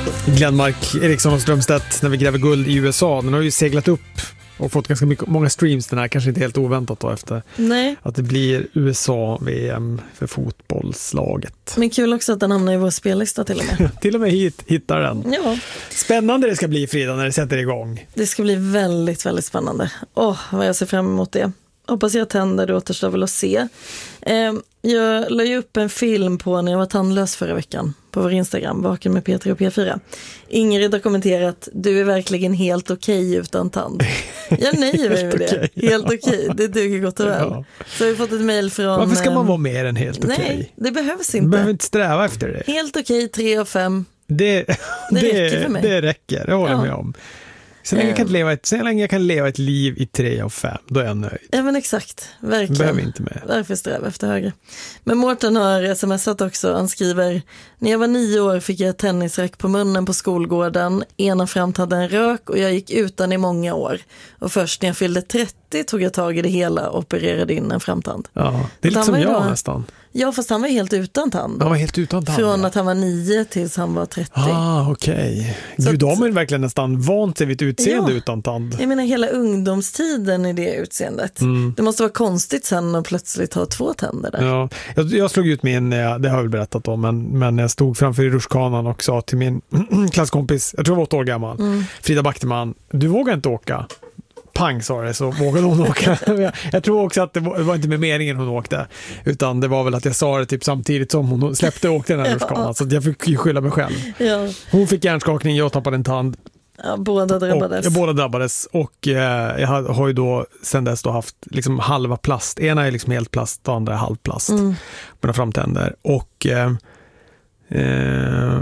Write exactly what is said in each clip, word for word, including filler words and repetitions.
Glenmark, Eriksson och Strömstedt när vi gräver guld i U S A. Den har ju seglat upp och fått ganska mycket, många streams den här, kanske inte helt oväntat då efter Nej. att det blir U S A-V M för fotbollslaget. Men kul också att den hamnar i vår spellista till och med. Till och med hit hittar den. Ja. Spännande det ska bli, Frida, när det sätter igång. Det ska bli väldigt, väldigt spännande. Åh, vad jag ser fram emot det. Hoppas jag tänder, det återstår väl att se. Eh, jag la ju upp en film på när jag var tandlös förra veckan på vår Instagram, Vaken med Peter och P fyra. Ingrid har kommenterat, du är verkligen helt okej utan tand. Jag nöjer mig med det. Okay, helt ja. okej, det duger gott och väl. Ja. Så har vi fått ett mejl från... Varför ska man vara mer än helt okej? Nej, det behövs inte. Du behöver inte sträva efter det. Helt okej, tre av fem. Det, det, det räcker för mig. Det räcker, det håller jag ja. med om. Så länge, jag kan leva ett, så länge jag kan leva ett liv i tre av fem, då är jag nöjd. Ja men exakt, verkligen. Behöver inte mer. Varför sträva efter högre? Men Mårten har smsat också, han skriver: när jag var nio år fick jag ett tennisrack på munnen på skolgården. Ena framt hade en rök och jag gick utan i många år. Och först när jag fyllde trettio tog jag tag i det hela och opererade in en framtand. Ja, det är lite som jag då, nästan. Ja, fast han var helt utan tand. Han var helt utan tand. Från att han var nio tills han var trettio. Ah, okej. Okay. Gud, de har verkligen nästan vant sig vid ett utseende ja, utan tand. Jag menar hela ungdomstiden i det utseendet. Mm. Det måste vara konstigt sen att plötsligt ha två tänder där. Ja, jag, jag slog ut min, det har jag väl berättat om, men, men jag stod framför rutschkanan och sa till min klasskompis, jag tror jag var åtta år gammal, mm. Frida Backteman, du vågar inte åka. Pang, sa det, så vågade hon åka. Jag tror också att det var, det var inte med meningen hon åkte, utan det var väl att jag sa det typ samtidigt som hon släppte och åkte den här rutschkanan, ja. Så jag fick ju skylla mig själv. Ja. Hon fick hjärnskakning, jag tappade en tand. Ja, båda drabbades. Och, ja, båda drabbades och eh, jag har, har ju då sen dess då haft liksom halva plast. Ena är liksom helt plast, och andra är halvplast mm. på mina framtänder. Och eh, eh,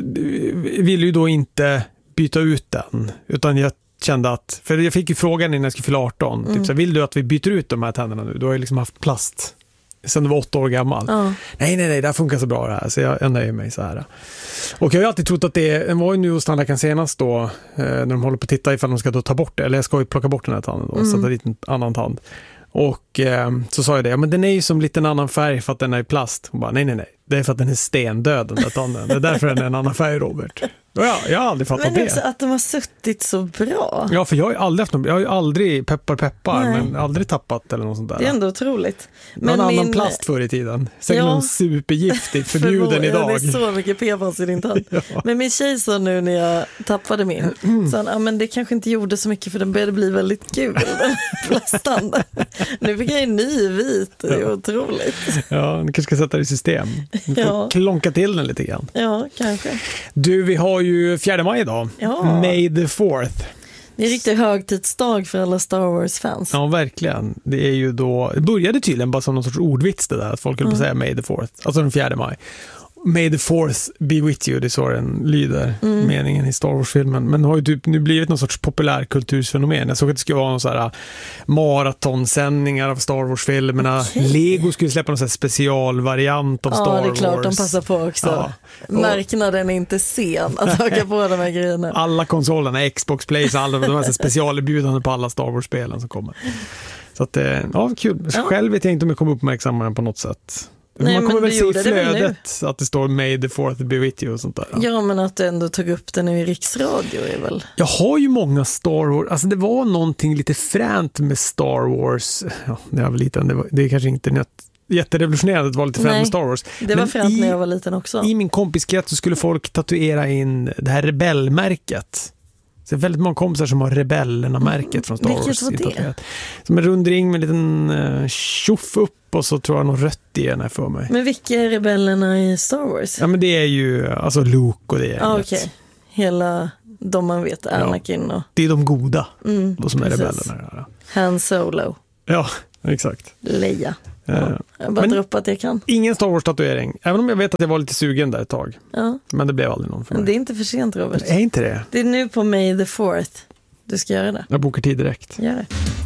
ville ju då inte byta ut den, utan jag kände att, för jag fick ju frågan innan jag skulle fylla arton, mm. typ så här, vill du att vi byter ut de här tänderna nu? Du har ju liksom haft plast sen du var åtta år gammal. Ja. Nej, nej, nej, det här funkar så bra det här, så jag, jag nöjer mig så här. Och jag har ju alltid trott att det, den var ju nu hos tandläkaren senast då, eh, när de håller på att titta ifall de ska då ta bort det, eller jag ska ju plocka bort den här tanden då, mm. sätta dit en annan tand. Och eh, så sa jag det, ja men den är ju som lite en annan färg för att den är i plast. Hon bara, nej, nej, nej, det är för att den är stendöd den där tanden. Det är därför den är en annan färg, Robert. Ja, jag har aldrig fattat det. Men också det. Att de har suttit så bra. Ja, för jag har ju aldrig haft någon, jag har ju aldrig peppar peppar, nej. Men aldrig tappat eller något sånt där. Det är ändå otroligt. Men någon min... annan plast förr i tiden. Säkert ja. Någon supergiftig, förbjuden idag. Ja, det är så mycket P F A S i din tand. Ja. Men min tjej sa nu när jag tappade min, mm. så han, ja men det kanske inte gjorde så mycket för den började bli väldigt gul, den plastan. Nu fick jag en ny vit, det är ja. Otroligt. Ja, ni kanske ska sätta det i system. Ni får ja. Klonka till den lite grann. Ja, kanske. Du, vi har ju fjärde maj idag. Ja. May the fourth. Det är en riktigt högtidsdag för alla Star Wars-fans. Ja, verkligen. Det är ju då, det började tydligen bara som någon sorts ordvits det där, att folk skulle mm. säga May the fourth, alltså den fjärde maj. May the fourth be with you, det är så den lyder, mm. meningen i Star Wars-filmen. Men har ju typ nu blivit någon sorts populärkultursfenomen. Jag såg att det skulle vara någon så här maratonsändningar av Star Wars-filmerna. Okay. Lego skulle släppa någon så här specialvariant av ja, Star Wars. Ja, det är klart, Wars. De passar på också. Ja. Marknaden är inte sen att haka på de här grejerna. Alla konsolerna, Xbox, Play, alla de här specialerbjudanden på alla Star Wars-spelen som kommer. Så att, ja, kul. Ja. Själv vet jag inte om jag kommer uppmärksamma den på något sätt. Nej, man kommer väl se i flödet att det står May the fourth be with you och sånt där. Ja. Ja, men att du ändå tog upp den i riksradio är väl... Jag har ju många Star Wars, alltså det var någonting lite fränt med Star Wars. Ja, när jag var liten, det, var, det är kanske inte något jätterevolutionerande att vara lite fränt med Star Wars. Det var fränt i, när jag var liten också. I min kompiskrets så skulle folk tatuera in det här rebellmärket. Så det är väldigt många kompisar som har rebellerna-märket från Star Wars. Vilket var det? Som en rundring med en liten uh, tjoff upp och så tror jag något rött i den här för mig. Men vilka är rebellerna i Star Wars? Ja, men det är ju alltså Luke och det är ah, okej. Okay. Hela de man vet, Anakin och... Det är de goda, mm, de som precis. Är rebellerna. Ja. Han Solo. Ja, exakt. Leia. Ja. Jag bara drar upp att jag kan. Ingen Star Wars-tatuering. Även om jag vet att jag var lite sugen där ett tag. Ja. Men det blev aldrig någon för mig. Men det är inte för sent, Robert. Det är inte det. Det är nu på May the fourth. Du ska göra det. Jag bokar tid direkt. Gör det.